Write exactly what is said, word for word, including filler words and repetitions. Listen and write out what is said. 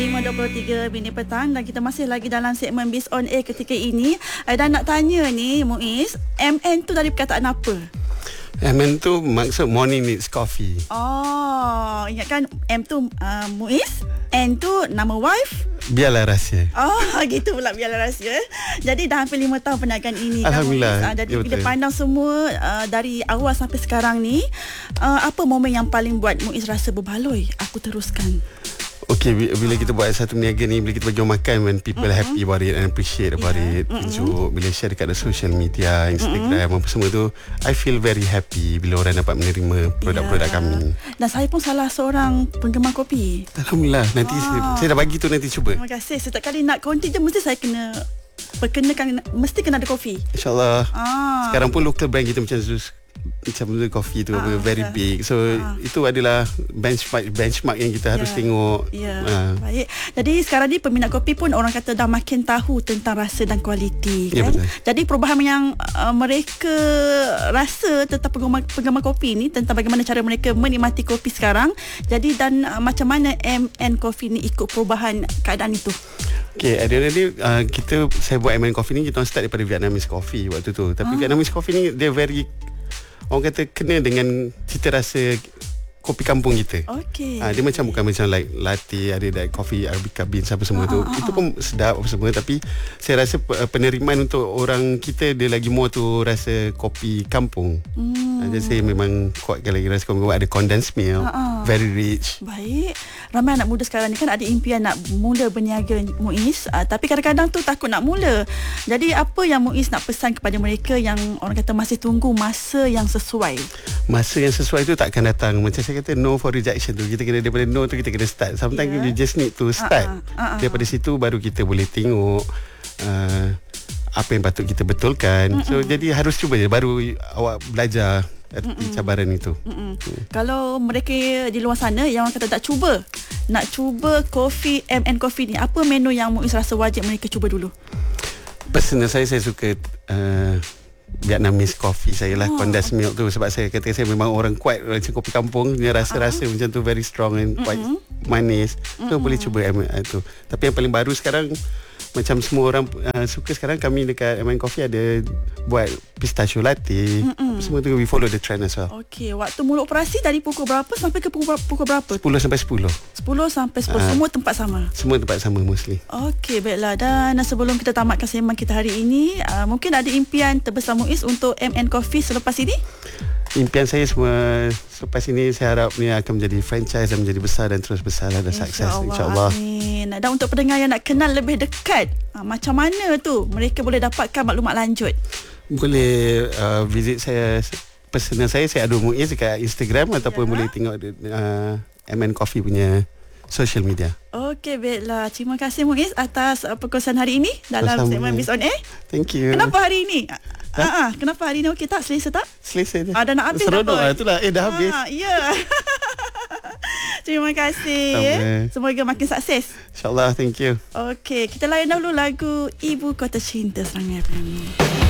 lima dua puluh tiga minit petang dan kita masih lagi dalam segmen Biz on Air ketika ini. Dan nak tanya ni Muiz, M N tu dari perkataan apa? M N tu maksud morning needs coffee. Oh, ingatkan M tu uh, Muiz, N tu nama wife. Biarlah rahsia. Oh, gitu pula, biarlah rahsia. Jadi dah hampir lima tahun perniagaan ini. Alhamdulillah. Kan, jadi ya, bila betul. pandang semua uh, dari awal sampai sekarang ni, uh, apa momen yang paling buat Muiz rasa berbaloi? Aku teruskan. Okay, bila kita buat satu niaga ni, bila kita bagi orang makan, when people mm-hmm. happy about it and appreciate about yeah. it, mm-hmm. tunjuk, bila share dekat the social media, Instagram, mm-hmm. apa semua tu, I feel very happy bila orang dapat menerima produk-produk yeah. kami. Dan saya pun salah seorang penggemar kopi. Alhamdulillah, nanti ah. saya, saya dah bagi tu, nanti cuba. Terima kasih. Setiap kali nak konti je mesti saya kena perkenakan, mesti kena ada kopi. InsyaAllah. Ah. Sekarang pun local brand kita macam Zeus, macam tu coffee tu, ah, very yeah. big. So ah. itu adalah benchmark benchmark yang kita yeah. harus tengok. Ya. Yeah. Ah. Baik. Jadi sekarang ni peminat kopi pun orang kata dah makin tahu tentang rasa dan kualiti, kan? Yeah, jadi perubahan yang uh, mereka rasa tentang penggemar, penggemar kopi ni, tentang bagaimana cara mereka menikmati kopi sekarang. Jadi dan uh, macam mana M N Coffee ni ikut perubahan keadaan itu? Okay, at the end of the day, uh, kita, saya buat M N Coffee ni, kita start daripada Vietnamese Coffee waktu tu. Tapi ah. Vietnamese Coffee ni, dia very, orang kata kena dengan cita rasa kopi kampung kita. Okay. Ha, dia macam bukan macam like latte, ada like coffee Arabica beans apa semua ah, tu. Ah, itu pun sedap apa semua, tapi saya rasa penerimaan untuk orang kita dia lagi more tu rasa kopi kampung. Hmm. Ha, jadi saya memang kuatkan lagi rasa kopi, ada condensed milk, ah, ah. very rich. Baik. Ramai anak muda sekarang ni kan ada impian nak mula berniaga, Muiz, uh, tapi kadang-kadang tu takut nak mula. Jadi apa yang Muiz nak pesan kepada mereka yang orang kata masih tunggu masa yang sesuai? Masa yang sesuai tu takkan datang. Macam saya kata, no for rejection tu, kita kena daripada no tu kita kena start. Sometimes yeah. you just need to start. Uh-uh. Uh-uh. Daripada situ baru kita boleh tengok uh, apa yang patut kita betulkan. Mm-mm. So jadi harus cuba je, baru awak belajar erti cabaran itu. Hmm. Kalau mereka di luar sana yang orang kata tak cuba, nak cuba kopi M N Coffee ni, apa menu yang Muiz rasa wajib mereka cuba dulu? Personal saya, saya suka uh, Vietnamese coffee saya lah, oh. condensed milk tu, sebab saya kata saya memang orang kuat macam kopi kampung, dia rasa-rasa uh-huh. macam tu very strong and quite uh-huh. manis. So uh-huh. boleh cuba M N tu. Tapi yang paling baru sekarang, macam semua orang uh, suka sekarang, kami dekat M N Coffee ada buat pistachio latte. Mm-mm. Semua tu we follow the trend as well. Okey, waktu mula operasi dari pukul berapa sampai ke pukul, pukul berapa? sepuluh sampai sepuluh. sepuluh sampai sepuluh, uh, semua tempat sama. Semua tempat sama mostly. Okey, baiklah. Dan sebelum kita tamatkan sembang kita hari ini, uh, mungkin ada impian terbesar Muiz untuk M N Coffee selepas ini? Impian saya semua selepas ini, saya harap ni akan menjadi franchise dan menjadi besar dan terus besar dan sukses, insyaAllah. Amin. Dan untuk pendengar yang nak kenal lebih dekat, ha, macam mana tu mereka boleh dapatkan maklumat lanjut? Boleh uh, visit saya, personal saya, saya ada Muiz dekat Instagram, ataupun ya. boleh tengok uh, M N Coffee punya social media. Okey, baiklah. Terima kasih Muiz atas uh, perkongsian hari ini dalam segmen Biz on Air. Thank you. Kenapa hari ini? Ha? Uh, uh, kenapa hari ini okey tak? Selesa tak? Selesa je. Ah, dah nak habis. Seronok lah, itulah. Eh, dah habis. Ha, ya. Yeah. Terima kasih. Sama. Semoga makin sukses. InsyaAllah, thank you. Okey, kita layan dahulu lagu Ibu Kota Cinta Serangga F M.